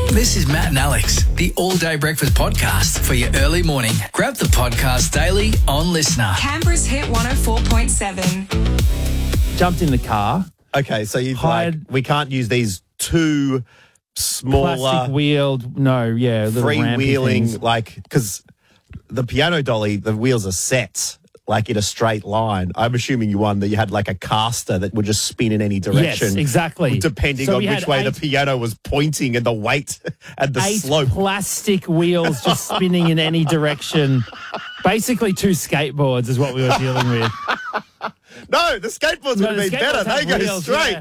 This is Matt and Alex, the All Day Breakfast Podcast for your early morning. Grab the podcast daily on Listener. Canberra's Hit 104.7. Jumped in the car. Okay, so you've we can't use these two smaller Plastic wheeled, little rampy things. freewheeling, because the piano dolly, the wheels are set in a straight line. I'm assuming you won that you had a caster that would just spin in any direction. Yes, exactly. Depending on which way the piano was pointing and the weight and the slope. Plastic wheels just spinning in any direction. Basically 2 skateboards is what we were dealing with. No, the skateboards would have been better. They go straight.